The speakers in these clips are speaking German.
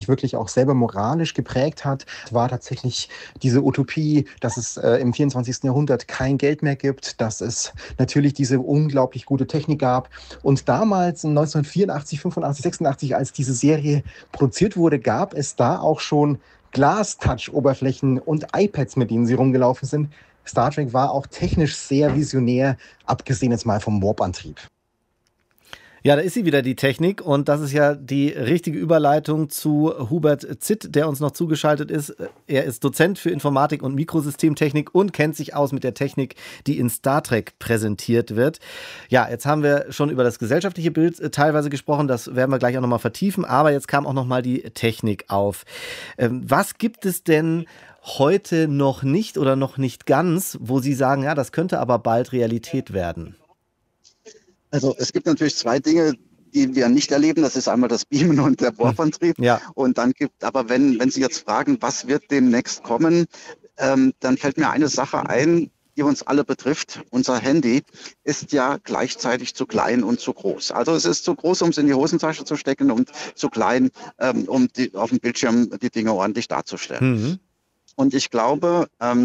wirklich auch selber moralisch geprägt hat, war tatsächlich diese Utopie, dass es im 24. Jahrhundert kein Geld mehr gibt, dass es natürlich diese unglaublich gute Technik gab. Und damals, 1984, 85, 86, als diese Serie produziert wurde, gab es da auch schon Glas-Touch-Oberflächen und iPads, mit denen sie rumgelaufen sind. Star Trek war auch technisch sehr visionär, abgesehen jetzt mal vom Warp-Antrieb. Ja, da ist sie wieder, die Technik, und das ist ja die richtige Überleitung zu Hubert Zitt, der uns noch zugeschaltet ist. Er ist Dozent für Informatik und Mikrosystemtechnik und kennt sich aus mit der Technik, die in Star Trek präsentiert wird. Ja, jetzt haben wir schon über das gesellschaftliche Bild teilweise gesprochen, das werden wir gleich auch nochmal vertiefen, aber jetzt kam auch nochmal die Technik auf. Was gibt es denn heute noch nicht oder noch nicht ganz, wo Sie sagen, ja, das könnte aber bald Realität werden? Also es gibt natürlich zwei Dinge, die wir nicht erleben. Das ist einmal das Beamen und der Warp-Antrieb. Ja. Und dann aber wenn Sie jetzt fragen, was wird demnächst kommen, dann fällt mir eine Sache ein, die uns alle betrifft. Unser Handy ist ja gleichzeitig zu klein und zu groß. Also es ist zu groß, um es in die Hosentasche zu stecken, und zu klein, um auf dem Bildschirm die Dinge ordentlich darzustellen. Mhm. Und ich glaube,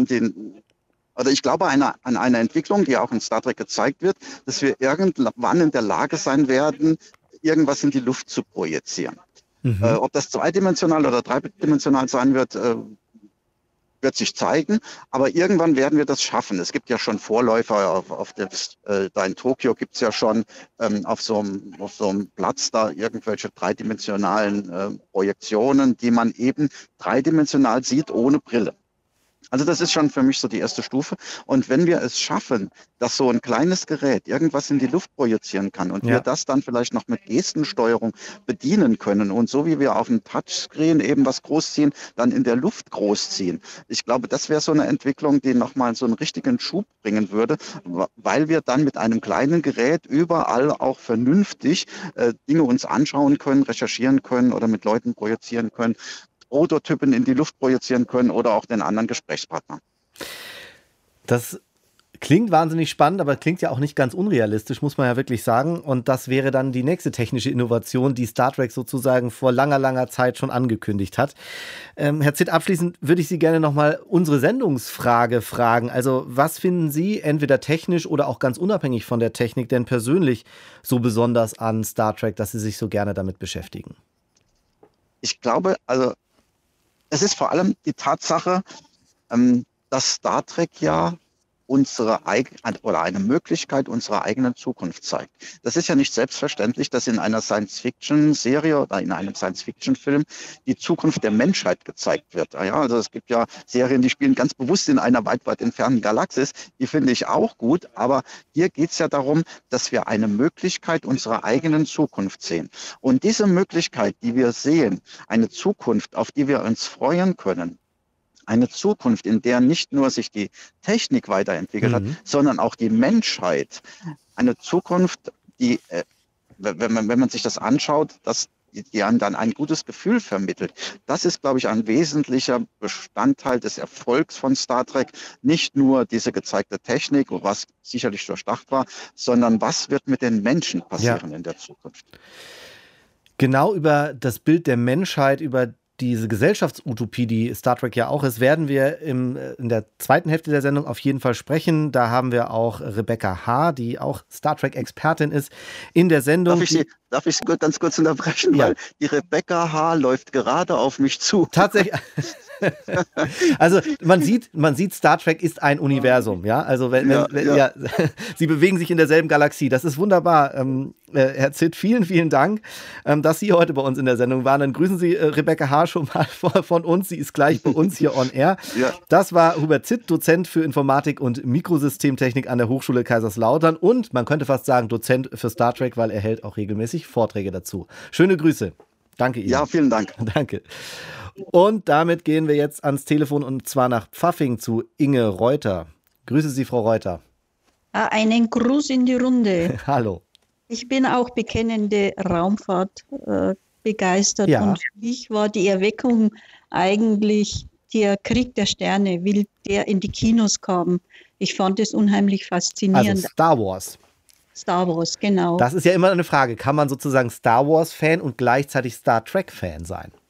ich glaube an eine Entwicklung, die auch in Star Trek gezeigt wird, dass wir irgendwann in der Lage sein werden, irgendwas in die Luft zu projizieren. Mhm. Ob das zweidimensional oder dreidimensional sein wird, wird sich zeigen. Aber irgendwann werden wir das schaffen. Es gibt ja schon Vorläufer da in Tokio gibt es ja schon auf so einem Platz da irgendwelche dreidimensionalen Projektionen, die man eben dreidimensional sieht ohne Brille. Also das ist schon für mich so die erste Stufe. Und wenn wir es schaffen, dass so ein kleines Gerät irgendwas in die Luft projizieren kann und wir das dann vielleicht noch mit Gestensteuerung bedienen können und so wie wir auf dem Touchscreen eben was großziehen, dann in der Luft großziehen. Ich glaube, das wäre so eine Entwicklung, die nochmal so einen richtigen Schub bringen würde, weil wir dann mit einem kleinen Gerät überall auch vernünftig Dinge uns anschauen können, recherchieren können oder mit Leuten projizieren können, Prototypen in die Luft projizieren können oder auch den anderen Gesprächspartner. Das klingt wahnsinnig spannend, aber klingt ja auch nicht ganz unrealistisch, muss man ja wirklich sagen. Und das wäre dann die nächste technische Innovation, die Star Trek sozusagen vor langer, langer Zeit schon angekündigt hat. Herr Zitt, abschließend würde ich Sie gerne nochmal unsere Sendungsfrage fragen. Also was finden Sie entweder technisch oder auch ganz unabhängig von der Technik denn persönlich so besonders an Star Trek, dass Sie sich so gerne damit beschäftigen? Ich glaube, also es ist vor allem die Tatsache, dass Star Trek ja eine Möglichkeit unserer eigenen Zukunft zeigt. Das ist ja nicht selbstverständlich, dass in einer Science-Fiction-Serie oder in einem Science-Fiction-Film die Zukunft der Menschheit gezeigt wird. Ja, also es gibt ja Serien, die spielen ganz bewusst in einer weit, weit entfernten Galaxis. Die finde ich auch gut, aber hier geht es ja darum, dass wir eine Möglichkeit unserer eigenen Zukunft sehen. Und diese Möglichkeit, die wir sehen, eine Zukunft, auf die wir uns freuen können, eine Zukunft, in der nicht nur sich die Technik weiterentwickelt hat, sondern auch die Menschheit. Eine Zukunft, die, wenn man sich das anschaut, die einem dann ein gutes Gefühl vermittelt. Das ist, glaube ich, ein wesentlicher Bestandteil des Erfolgs von Star Trek. Nicht nur diese gezeigte Technik, was sicherlich durchdacht war, sondern was wird mit den Menschen passieren in der Zukunft. Genau über das Bild der Menschheit, über diese Gesellschaftsutopie, die Star Trek ja auch ist, werden wir in der zweiten Hälfte der Sendung auf jeden Fall sprechen. Da haben wir auch Rebecca Haar, die auch Star Trek-Expertin ist, in der Sendung. Darf ich Sie ganz kurz unterbrechen? Ja. Weil die Rebecca Haar läuft gerade auf mich zu. Tatsächlich. Also man sieht, Star Trek ist ein Universum, ja. Also sie bewegen sich in derselben Galaxie. Das ist wunderbar. Herr Zitt, vielen, vielen Dank, dass Sie heute bei uns in der Sendung waren. Dann grüßen Sie Rebecca Haar schon mal von uns. Sie ist gleich bei uns hier on air. Ja. Das war Hubert Zitt, Dozent für Informatik und Mikrosystemtechnik an der Hochschule Kaiserslautern und man könnte fast sagen Dozent für Star Trek, weil er hält auch regelmäßig Vorträge dazu. Schöne Grüße. Danke Ihnen. Ja, vielen Dank. Danke. Und damit gehen wir jetzt ans Telefon und zwar nach Pfaffing zu Inge Reuter. Grüße Sie, Frau Reuter. Einen Gruß in die Runde. Hallo. Ich bin auch bekennende Raumfahrt begeistert und für mich war die Erweckung eigentlich der Krieg der Sterne, will der in die Kinos kam. Ich fand es unheimlich faszinierend. Also Star Wars. Star Wars, genau. Das ist ja immer eine Frage. Kann man sozusagen Star Wars-Fan und gleichzeitig Star Trek-Fan sein?